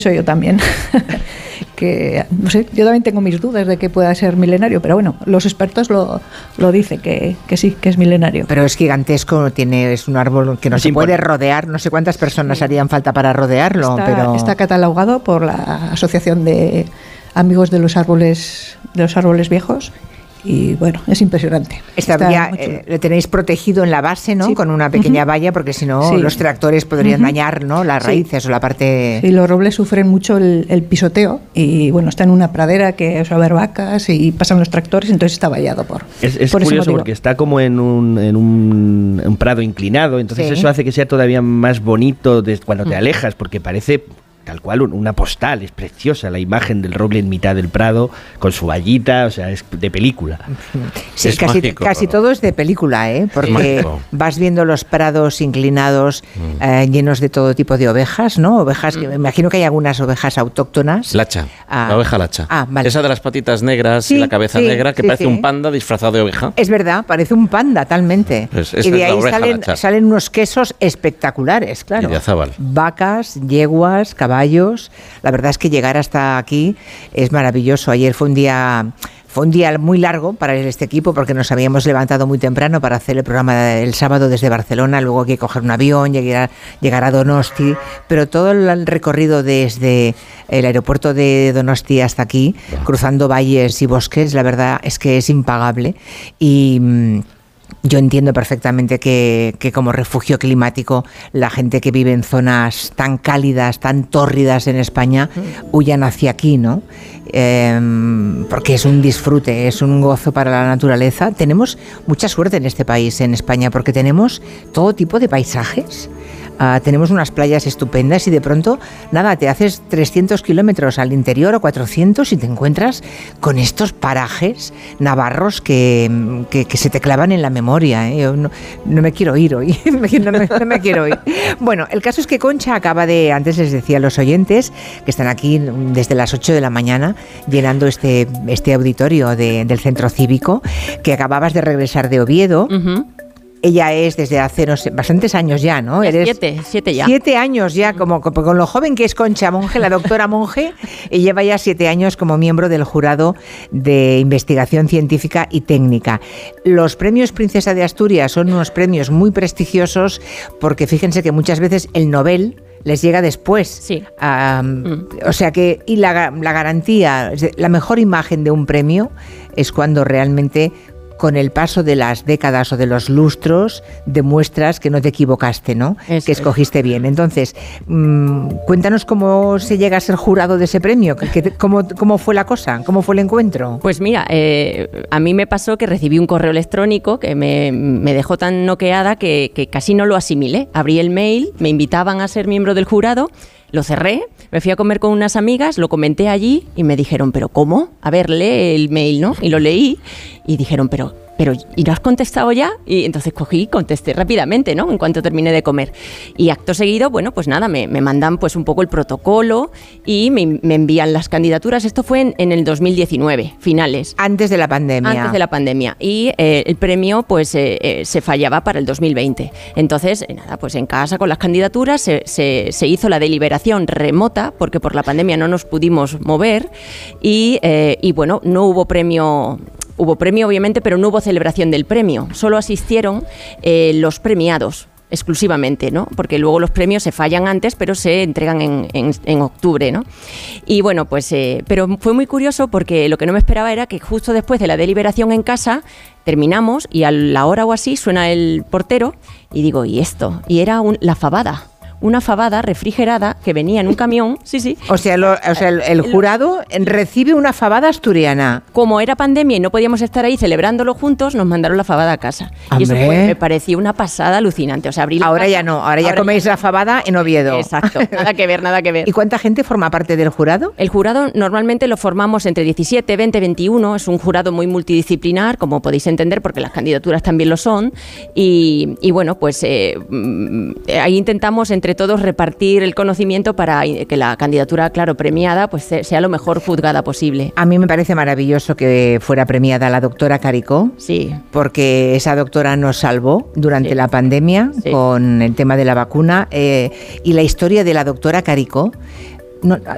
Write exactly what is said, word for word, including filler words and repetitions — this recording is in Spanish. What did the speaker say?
Soy yo también. que no sé, yo también tengo mis dudas de que pueda ser milenario, pero bueno, los expertos lo, lo dicen que, que sí, que es milenario. Pero es gigantesco, tiene, es un árbol que no es se imponente. Puede rodear, no sé cuántas personas sí. harían falta para rodearlo. Está, pero está catalogado por la Asociación de Amigos de los Árboles, de los Árboles Viejos. Y bueno, es impresionante. Esta vía eh, lo tenéis protegido en la base, ¿no? Sí. Con una pequeña uh-huh. valla, porque si no, sí. los tractores podrían uh-huh. dañar, ¿no? Las raíces sí. o la parte... Sí, los robles sufren mucho el, el pisoteo y bueno, está en una pradera que suele haber vacas y pasan los tractores, entonces está vallado por Es, es por curioso porque está como en un, en un, un prado inclinado, entonces sí. eso hace que sea todavía más bonito de cuando te alejas, porque parece... tal cual, una postal, es preciosa la imagen del roble en mitad del prado, con su vallita, o sea, es de película. Sí, es casi, mágico, casi todo es de película, ¿eh? Porque vas viendo los prados inclinados, mm. eh, llenos de todo tipo de ovejas, ¿no? Ovejas, que me imagino que hay algunas ovejas autóctonas. Lacha, ah. la oveja lacha. Ah, vale. Esa de las patitas negras sí, y la cabeza sí, negra, que sí, parece sí. un panda disfrazado de oveja. Es verdad, parece un panda, talmente. Pues y de ahí salen, salen unos quesos espectaculares, claro. Y de azábal. Vacas, yeguas, caballos... La verdad es que llegar hasta aquí es maravilloso. Ayer fue un día, fue un día muy largo para este equipo porque nos habíamos levantado muy temprano para hacer el programa el sábado desde Barcelona, luego hay que coger un avión, llegar, llegar a Donosti, pero todo el recorrido desde el aeropuerto de Donosti hasta aquí, cruzando valles y bosques, la verdad es que es impagable y... Yo entiendo perfectamente que, que como refugio climático la gente que vive en zonas tan cálidas, tan tórridas en España, huyan hacia aquí, ¿no? Eh, porque es un disfrute, es un gozo para la naturaleza. Tenemos mucha suerte en este país, en España, porque tenemos todo tipo de paisajes. Uh, tenemos unas playas estupendas y de pronto, nada, te haces trescientos kilómetros al interior o cuatrocientos y te encuentras con estos parajes navarros que, que, que se te clavan en la memoria. ¿eh? Yo no, no me quiero ir hoy, no, me, no me quiero ir. Bueno, el caso es que Concha acaba de, antes les decía a los oyentes que están aquí desde las ocho de la mañana llenando este, este auditorio de, del Centro Cívico, que acababas de regresar de Oviedo. Uh-huh. Ella es desde hace, no sé, bastantes años ya, ¿no? Ya Eres siete, siete ya. Siete años ya, como, como con lo joven que es Concha Monge, la doctora Monge, y lleva ya siete años como miembro del jurado de investigación científica y técnica. Los premios Princesa de Asturias son unos premios muy prestigiosos porque fíjense que muchas veces el Nobel les llega después. Sí. Um, mm. O sea que, y la, la garantía, la mejor imagen de un premio es cuando realmente... con el paso de las décadas o de los lustros, demuestras que no te equivocaste, ¿no? Eso que escogiste es. bien. Entonces, mmm, cuéntanos cómo se llega a ser jurado de ese premio, ¿Qué, cómo, cómo fue la cosa, cómo fue el encuentro. Pues mira, eh, a mí me pasó que recibí un correo electrónico que me, me dejó tan noqueada que, que casi no lo asimilé. Abrí el mail, me invitaban a ser miembro del jurado, lo cerré, me fui a comer con unas amigas, lo comenté allí y me dijeron, ¿pero cómo? A ver, lee el mail, ¿no? Y lo leí y dijeron, pero... pero ¿y no has contestado ya? Y entonces cogí y contesté rápidamente, ¿no? En cuanto terminé de comer. Y acto seguido, bueno, pues nada, me, me mandan pues un poco el protocolo y me, me envían las candidaturas. Esto fue en, en el dos mil diecinueve, finales. Antes de la pandemia. Antes de la pandemia. Y eh, el premio pues eh, eh, se fallaba para el dos mil veinte. Entonces, eh, nada, pues en casa con las candidaturas se, se, se hizo la deliberación remota porque por la pandemia no nos pudimos mover y, eh, y bueno, no hubo premio... Hubo premio, obviamente, pero no hubo celebración del premio. Solo asistieron eh, los premiados exclusivamente, ¿no? Porque luego los premios se fallan antes, pero se entregan en, en, en octubre, ¿no? Y bueno, pues, eh, pero fue muy curioso porque lo que no me esperaba era que justo después de la deliberación en casa terminamos y a la hora o así suena el portero y digo, ¿y esto? Y era un, la fabada. Una fabada refrigerada que venía en un camión, sí, sí. O sea, lo, o sea el, el jurado recibe una fabada asturiana. Como era pandemia y no podíamos estar ahí celebrándolo juntos, nos mandaron la fabada a casa. ¡Hombre! Y eso fue, me pareció una pasada alucinante. O sea, abrí la ahora casa, ya no, ahora ya ahora coméis ya... la fabada en Oviedo. Exacto, nada que ver, nada que ver. ¿Y cuánta gente forma parte del jurado? El jurado normalmente lo formamos entre diecisiete, veinte, veintiuno. Es un jurado muy multidisciplinar, como podéis entender, porque las candidaturas también lo son. Y, y bueno, pues eh, ahí intentamos entre todos repartir el conocimiento para que la candidatura, claro, premiada, pues sea lo mejor juzgada posible. A mí me parece maravilloso que fuera premiada la doctora Caricó, sí, porque esa doctora nos salvó durante sí. la pandemia sí. con el tema de la vacuna eh, y la historia de la doctora Caricó. No,